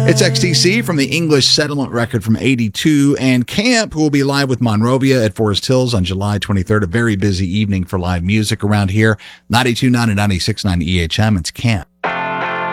It's XTC from the English Settlement record from 82, and Camp, who will be live with Monrovia at Forest Hills on July 23rd. A very busy evening for live music around here. 92.9 and 96.9 EHM. It's Camp.